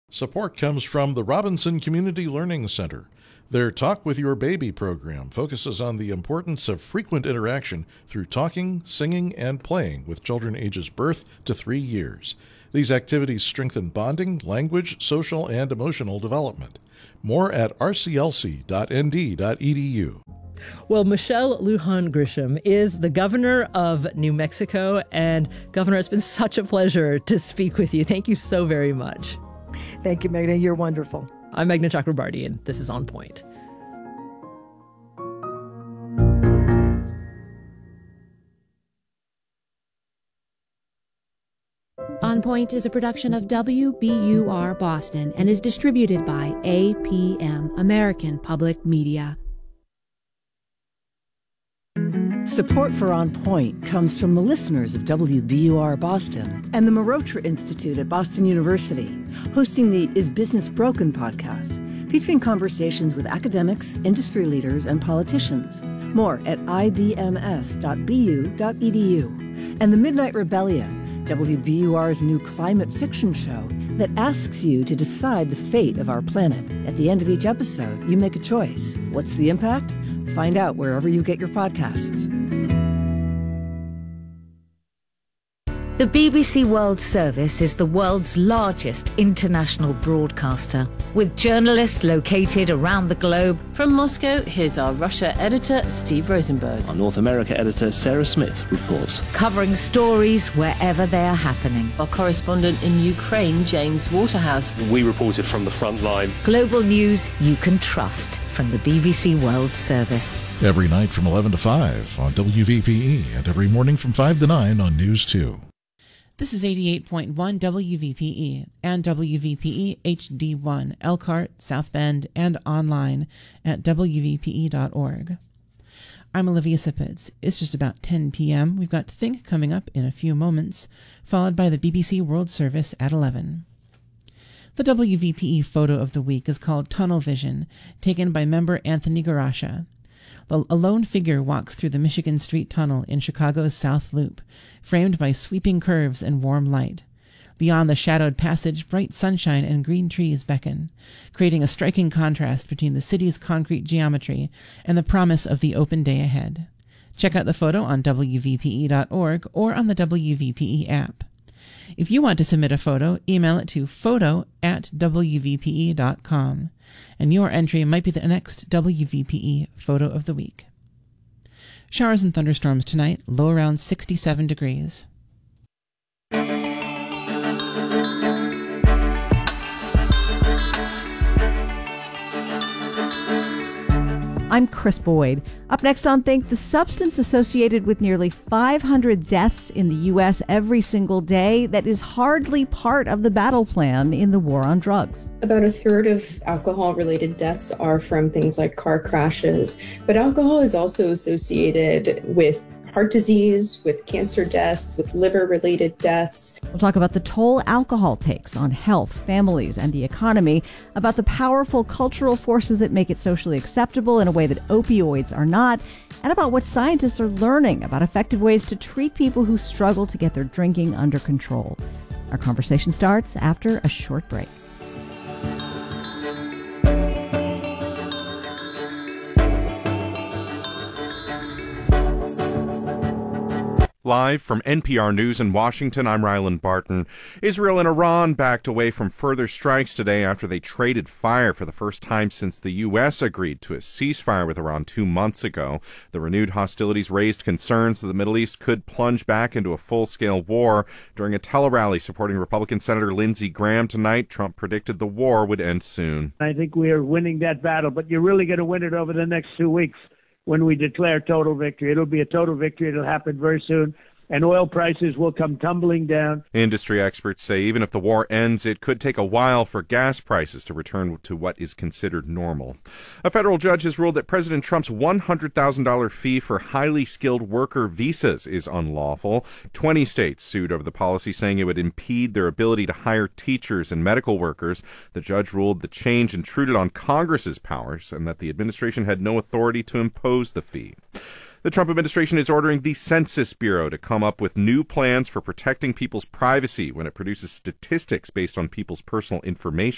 Support comes from the Robinson Community Learning Center. Their Talk with Your Baby program focuses on the importance of frequent interaction through talking, singing, and playing with children ages birth to 3 years. These activities strengthen bonding, language, social, and emotional development. More at rclc.nd.edu. Well, Michelle Lujan Grisham is the governor of New Mexico. And Governor, it's been such a pleasure to speak with you. Thank you so very much. Thank you, Meghna. You're wonderful. I'm Meghna Chakrabarty, and this is On Point. On Point is a production of WBUR Boston and is distributed by APM, American Public Media. Support for On Point comes from the listeners of WBUR Boston and the Marotra Institute at Boston University, hosting the Is Business Broken podcast, featuring conversations with academics, industry leaders, and politicians. More at ibms.bu.edu. And The Midnight Rebellion, WBUR's new climate fiction show that asks you to decide the fate of our planet. At the end of each episode, you make a choice. What's the impact? Find out wherever you get your podcasts. The BBC World Service is the world's largest international broadcaster, with journalists located around the globe. From Moscow, here's our Russia editor, Steve Rosenberg. Our North America editor, Sarah Smith, reports. Covering stories wherever they are happening. Our correspondent in Ukraine, James Waterhouse. We reported from the front line. Global news you can trust from the BBC World Service. Every night from 11 to 5 on WVPE and every morning from 5 to 9 on News 2. This is 88.1 WVPE and WVPE HD1, Elkhart, South Bend, and online at WVPE.org. I'm Olivia Sippets. It's just about 10 p.m. We've got Think coming up in a few moments, followed by the BBC World Service at 11. The WVPE photo of the week is called Tunnel Vision, taken by member Anthony Garasha. A lone figure walks through the Michigan Street Tunnel in Chicago's South Loop, framed by sweeping curves and warm light. Beyond the shadowed passage, bright sunshine and green trees beckon, creating a striking contrast between the city's concrete geometry and the promise of the open day ahead. Check out the photo on WVPE.org or on the WVPE app. If you want to submit a photo, email it to photo@wvpe.com, and your entry might be the next WVPE Photo of the Week. Showers and thunderstorms tonight, low around 67 degrees. I'm Chris Boyd. Up next on Think, the substance associated with nearly 500 deaths in the U.S. every single day that is hardly part of the battle plan in the war on drugs. About a third of alcohol-related deaths are from things like car crashes, but alcohol is also associated with heart disease, with cancer deaths, with liver-related deaths. We'll talk about the toll alcohol takes on health, families, and the economy, about the powerful cultural forces that make it socially acceptable in a way that opioids are not, and about what scientists are learning about effective ways to treat people who struggle to get their drinking under control. Our conversation starts after a short break. Live from NPR News in Washington, I'm Ryland Barton. Israel and Iran backed away from further strikes today after they traded fire for the first time since the U.S. agreed to a ceasefire with Iran 2 months ago. The renewed hostilities raised concerns that the Middle East could plunge back into a full-scale war. During a tele-rally supporting Republican Senator Lindsey Graham tonight, Trump predicted the war would end soon. I think we are winning that battle, but you're really going to win it over the next 2 weeks. When we declare total victory. It'll be a total victory. It'll happen very soon. And oil prices will come tumbling down. Industry experts say even if the war ends, it could take a while for gas prices to return to what is considered normal. A federal judge has ruled that President Trump's $100,000 fee for highly skilled worker visas is unlawful. 20 states sued over the policy, saying it would impede their ability to hire teachers and medical workers. The judge ruled the change intruded on Congress's powers and that the administration had no authority to impose the fee. The Trump administration is ordering the Census Bureau to come up with new plans for protecting people's privacy when it produces statistics based on people's personal information.